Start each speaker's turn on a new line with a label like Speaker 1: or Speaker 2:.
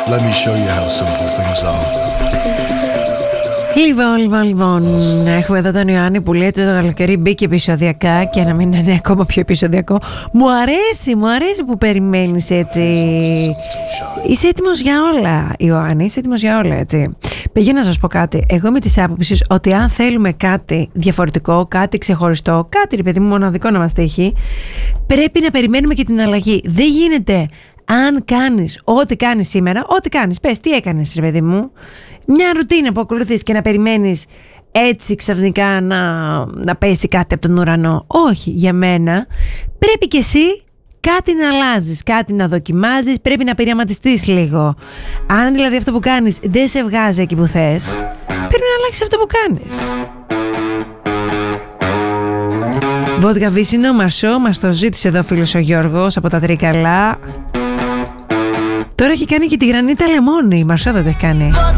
Speaker 1: Let me show you how simple things are.
Speaker 2: Λοιπόν, έχουμε εδώ τον Ιωάννη που λέει ότι το καλοκαίρι μπήκε επεισοδιακά και να μην είναι ακόμα πιο επεισοδιακό. Μου αρέσει που περιμένεις έτσι. Είσαι έτοιμος για όλα, Ιωάννη, είσαι έτοιμος για όλα, έτσι. Πήγε να σας πω κάτι. Εγώ είμαι της άποψης ότι αν θέλουμε κάτι διαφορετικό, κάτι ξεχωριστό, κάτι ρε παιδί μου μοναδικό να μας τύχει, πρέπει να περιμένουμε και την αλλαγή. Δεν γίνεται αν κάνεις ό,τι κάνεις σήμερα, ό,τι κάνεις, πες τι έκανες ρε παιδί μου, μια ρουτίνα που ακολουθείς και να περιμένεις έτσι ξαφνικά να πέσει κάτι από τον ουρανό. Όχι, για μένα πρέπει και εσύ κάτι να αλλάζεις, κάτι να δοκιμάζεις, πρέπει να πειραματιστείς λίγο. Αν δηλαδή αυτό που κάνεις δεν σε βγάζει εκεί που θες, πρέπει να αλλάξεις αυτό που κάνεις. Βότκα βύσσινο, μαρσό, μας το ζήτησε εδώ ο φίλος ο Γιώργος από τα Τρίκαλα. Τώρα έχει κάνει και τη γρανίτα λεμόνι, η Μαρσό δεν το έχει κάνει.